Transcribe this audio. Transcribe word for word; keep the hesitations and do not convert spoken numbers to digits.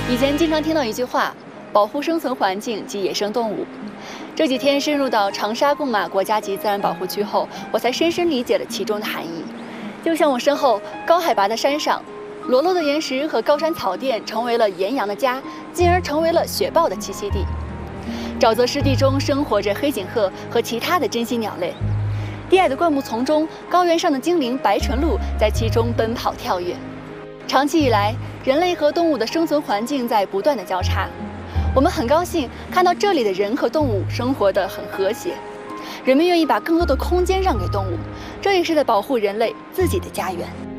以前经常听到一句话，保护生存环境及野生动物。这几天深入到长沙贡马国家级自然保护区后，我才深深理解了其中的含义。就像我身后高海拔的山上，裸露的岩石和高山草甸成为了岩羊的家，进而成为了雪豹的栖息地。沼泽湿地中生活着黑颈鹤和其他的珍稀鸟类。低矮的灌木丛中，高原上的精灵白唇鹿在其中奔跑跳跃。长期以来，人类和动物的生存环境在不断的交叉。我们很高兴看到这里的人和动物生活得很和谐，人们愿意把更多的空间让给动物，这也是在保护人类自己的家园。